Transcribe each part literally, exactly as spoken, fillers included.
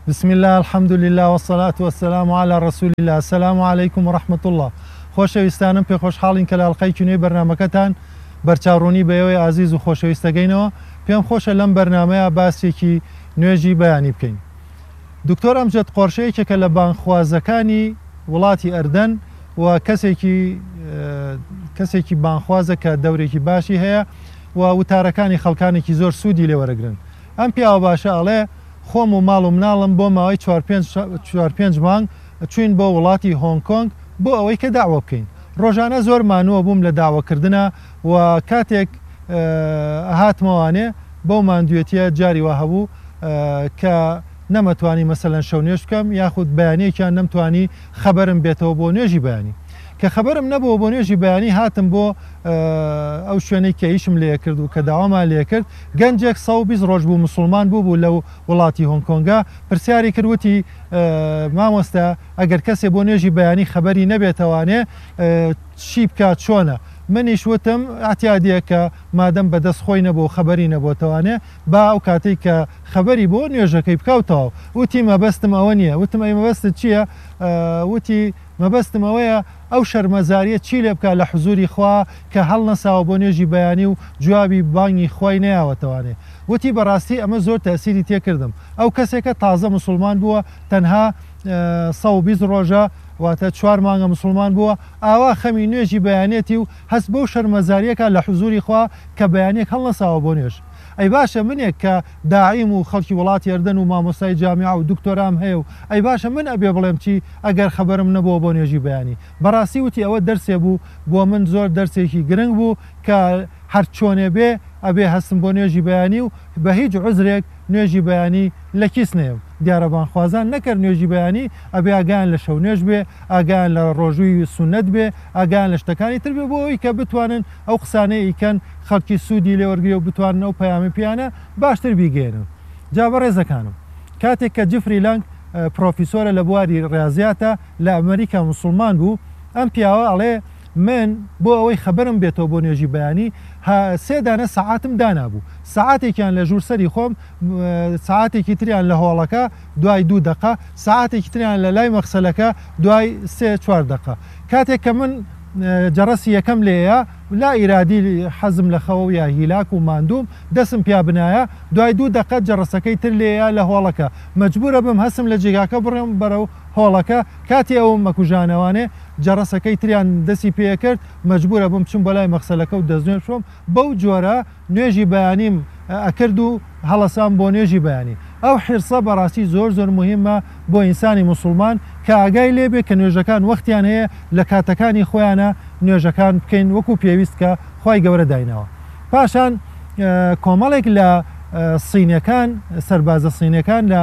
بسم الله الحمد لله والصلاة والسلام على رسول الله. السلام عليكم ورحمة الله. خۆشەویستانم پێ خۆشحاڵین کە لە ئەڵقەی نوێی بەرنامەکەتان بەرچاوڕوونی بەوەی ئازیز و خۆشەویستەگەینەوە. پێم خۆشە لەم بەرنامەیە باسێکی نوێژی بەیانی بکەین. دکتۆر ئەمجد قۆرشەیەکێکە لە بانخوازەکانی وڵاتی ئەردەن و کەسێکی کەسێکی بانخوازە کە دەورێکی باشی هەیە و وتارەکانی خەڵکانێکی زۆر سوودی لێوەرەگرن. ئەم پیاوە باشە ئەڵێ خۆم و ماڵ و مناڵم بۆ ماوەی چوار پێنج مانگ چوین بۆ وڵاتی هۆنگ کۆنگ بۆ ئەوەی کە داوا بکەین. ڕۆژانە زۆر مانووە بووم لە داواکردنە و کاتێک هاتمەوانێ بەو ماندوێتیە جاری وا هەبوو کە نەمەتوانی مەسەلەن شەو نوێژ بکەم یاخود بەیانەیەکیان نەمتوانی خەبەرم بێتەوە بۆ نوێژی بەیانی. کە خەبەرم نەبووە بۆ نوێژی بەیانی هاتم بۆ ئەو شوێنەی کە ئیشم لێ کرد و کە داوامان لێ کرد گەنجێک سە و بیست ڕۆژ بوو مسلمان بوو بوو لەو وڵاتی هۆنگ کۆنگا پرسیاری کردوتی مامۆستا ئەگەر کەسێ بۆ نوێژی بەیانی خەبەری نەبێتەوانێ چی بکات چۆنە؟ منیش وتم ئاتیادیە کە مادەم بەدەست خۆی نەبوو خەبەری نەبووتەوانێ با ئەو کاتێک کە خەبەری بۆ نوێژەکەی بکەوتەوە. وتی مەبەستم ئەوە نییە. وتم ئەی مەبەستت چییە؟ وتی مەبەستم ئەوەیە ئەو شەرمەزاریە چی لێ بکە لە حزوری خوا کە هەڵ نەساوە بۆ نوێژی بەیانی و جوابی بانگی خۆی نەیاوەتەوانێ. وتی بەڕاستی ئەمە زۆر تەسیری تێکردم. ئەو کەسێکە تازە مسلمان بووە تەنها سە و بیست ڕۆژە واتە چوار مانگە مسلمان بووە ئاوا خەمی نوێژی بەیانێتی و هەست بەو شەرمەزاریەکە لە حزوری خوا کە بەیانێک هەڵ نەساوە بۆ نوێژ. ئەی باشە منێک کە داعیم و خەڵکی وڵاتی ئەردەن و مامۆستای جامعە و دکتۆرام هەیە و ئەی باشە من ئەبێ بڵێم چی ئەگەر خەبەرم نەبووە بۆ نوێژی بەیانی. بەڕاستی وتی ئەوە دەرسێ بوو بۆ من زۆر دەرسێکی گرنگ بوو کە هەر چۆنێ بێ ئەبێ هەستم بۆ نوێژی بەیانی و بە هیچ عوزرێک نوێژی بەیانی لە کیس نێم. دیارەبانخوازان نەکرد نوێژی بەیانی ئەبێ ئاگیان لە شەو نوێژ بێ ئاگیان لە ڕۆژووی سونەت بێ ئاگیان لە شتەکانی تر بێ بۆ ئەوی کە بتوانن ئەو قسانەی ئیکەن خەڵکی سوودی لێوەرگێ و بتوانن ئەو پەیامی پیانە باشتر بیگەێنن. جا بەڕێزەکانم کاتێک کە جفری لەنگ پرۆفیسۆرە لە بواری ڕاضیاتە لە ئەمریکا مسلمان بوو ئەم پیاوە ئەڵێ من بۆ ئەوەی خەبەرم بێتەوە بۆ نوێژی بەیانی سێ دانە سەعاتم دانابوو. سەعاتێکیان لە ژوورسەری خۆم سەعاتێکی تریان لە هۆڵەکە دوای دوو دقە سەعاتێکی تریان لە لای مەخسەلەکە دوای سێ چوار دقە. کاتێک کە من جەڕەسی یەکەم لێیە لا ئیرادی حەزم لە خەوە یا هیلاک و ماندوم دەسم پیا بنایە دوای دوو دقەت جەڕسەکەی تر لێیە لە هۆڵەکە مەجبورە بم هەسم لە جێگاکە بڕێم بەرەو هۆڵەکە. کاتی ئەو مەکوژانەوانێ جەڕسەکەی تریان دەستی پێ کرد مەجبورە بم چم بەلای مەخسەلەکە و دەستنوێ شۆم بەو جۆرە نوێژی بەیانیم ئەکرد و هەڵەسان بۆ نوێژی بەیانی. ئەو حرسە بەڕاستی زۆر زۆر مهمە بۆ ئینسانی مسلمان کە ئاگای لێبێ کە نوێژەکان وەختیان هەیە لە کاتەکانی خۆیانە نوێژەکان بکەین وەکو پێویست کە خی گەورە داینەوە. پاشان کۆمەڵێک لە سینەکان سەربازە سینەکان لە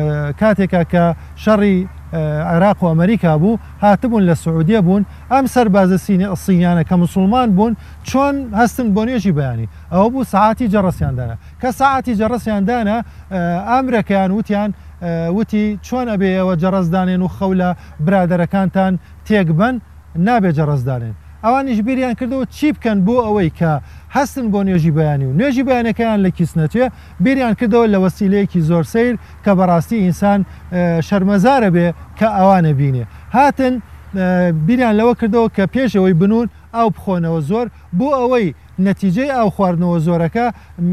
کاتێکە کە شەڕی عێراق و ئەمریکا بوو هاتبوون لە سعودیە بوون ئەم سەربازە سینیانە کە مسلمان بوون چۆن هەستن بۆ نوێژی بەیانی ئەوە بوو سەعاتی جەڕسیاندانە کە سەعاتی جەڕسیاندانە ئامرەکەیان وتیان وتی چۆن ئەبێ ئەوە جەڕسدانێن و خەو لە برادەرەکانتان تێک بن نابێ جەڕسدانێن. ئەوانیش بیریان کردەوە چی بکەن بۆ ئەوەی کە هەستن بۆ نوێژی بەیانی و نوێژی بەیانەکەیان لە کیس نەچێ بیریان کردەوە لە وەسیلەیەکی زۆر سیر کە بەڕاستی ئینسان شەرمەزارە بێ کە ئەوانە بینێ. هاتن بیریان لەوە کردەوە کە پێشەوەی بنون ئاو بخۆنەوە زۆر بۆ ئەوەی نەتیجەی ئاو خواردنەوە زۆرەکە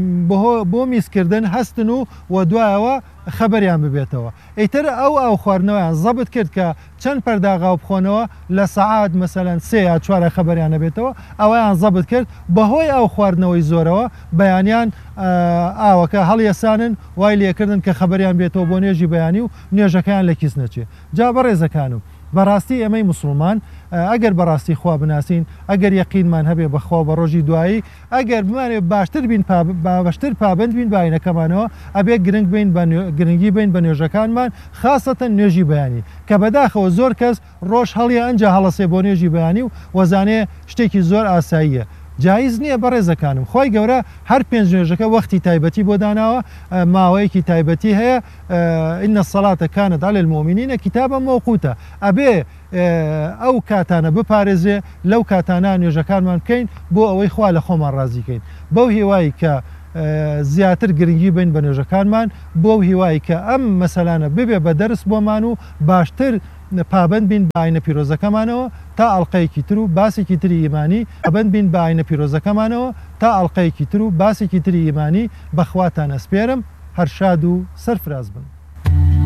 بۆ میسکردن هەستن و و دوایەوە خەبەریان ببێتەوە. ئەیتر ئەو ئاو خواردنەوەیان زەبت کرد کە چەند پەرداغا و بخۆنەوە لە سەعات مەسەلەن سێ یا چوارە خەبەریان نەبێتەوە ئەوەیان زەبت کرد بەهۆی ئەو خواردنەوەی زۆرەوە بەیانیان ئاوەکە هەڵیەسانن وای لێکردن کە خەبەریان بێتەوە بۆ نوێژی بەیانی و نوێژەکەیان لە کیس نەچێ. جا بەڕێزەکانم بەڕاستی ئەمەی مسلمان ئەگەر بەڕاستی خوا بناسین ئەگەر یەقینمان هەبێ بەخوا بە ڕۆژی دوایی ئەگەر بمانێ باشتر بین باشتر پابند بین باینەکەمانەوە ئەبێ گرنگ بین گرنگی بین بە نوێژەکانمان خاصەتەن نوێژی بەیانی کە بەداخەوە زۆر کەس ڕۆژ هەڵیە ئەنجا هەڵەسێ بۆ نوێژی بەیانی و وەزانێ شتێکی زۆر ئاساییە. جایز نییە بەڕێزەکانم خی گەورە هەر پێنج نوێژەکە وەختی تایبەتی بۆ داناوە ماوەیەکی تایبەتی هەیە ئینە سەڵاتە کانت عەلە المؤمنینە کتابە مەوقوتە ئەبێ ئەو کاتانە بپارێزێ لەو کاتانە نوێژەکانمان بکەین بۆ ئەوەی خوا لە خۆمان ڕازیکەین بەو هێوایی کە زیاتر گرنگی بین بە نوێژەکانمان بۆ هیوای کە ئەم مەسەلانە ببێ بە دەرس بۆمان و باشتر پابند بین بە ئاینە پیرۆزەکەمانەوە تا ئەڵلقەیەکی تر و باسێکی تری ئیمانی پابند بین بە ئاینە پیرۆزەکەمانەوە تا ئەڵلقەیەکی تر و باسێکی تری ئیمانی بەخواتان ئەسپێرم هەر شاد و سەرفراز بن.